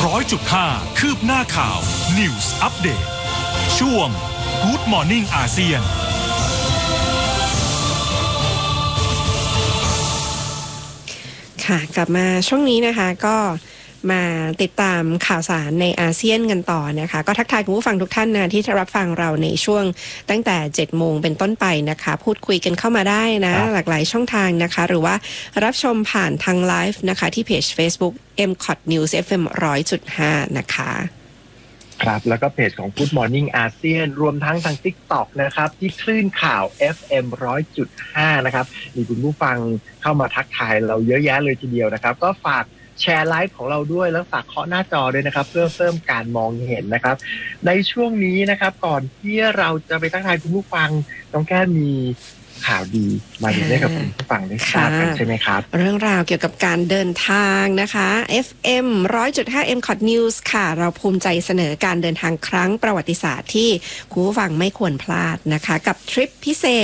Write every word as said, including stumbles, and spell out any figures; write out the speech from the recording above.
ร้อยจุดห้าคืบหน้าข่าว News Update ช่วง Good Morning อาเซียนค่ะกลับมาช่วงนี้นะคะก็มาติดตามข่าวสารในอาเซียนกันต่อนะคะก็ทักทายคุณผู้ฟังทุกท่านนะที่รับฟังเราในช่วงตั้งแต่เจ็ดโมงเป็นต้นไปนะคะพูดคุยกันเข้ามาได้นะหลากหลายช่องทางนะคะหรือว่ารับชมผ่านทางไลฟ์นะคะที่เพจ Facebook เอ็ม ซี โอ ที News เอฟ เอ็ม หนึ่งร้อยจุดห้า นะคะครับแล้วก็เพจของ Good Morning อาเซียนรวมทั้งทาง TikTok นะครับที่คลื่นข่าว เอฟ เอ็ม หนึ่งร้อยจุดห้า นะครับมีคุณผู้ฟังเข้ามาทักทายเราเยอะแยะเลยทีเดียวนะครับก็ฝากแชร์ไลฟ์ของเราด้วยแล้วฝากเคาะหน้าจอด้วยนะครับเพื่อเพิ่มการมองเห็นนะครับในช่วงนี้นะครับก่อนที่เราจะไปทักทายคุณผู้ฟังน้องแก้มมีข่าวดีมาดูให้กับคุณผู้ฟังได้ทราบกันใช่ไหมครับเรื่องราวเกี่ยวกับการเดินทางนะคะ เอฟ เอ็ม หนึ่งร้อยจุดห้า เอ็ม ซี โอ ที News ค่ะเราภูมิใจเสนอการเดินทางครั้งประวัติศาสตร์ที่คุณผู้ฟังไม่ควรพลาดนะคะกับทริปพิเศษ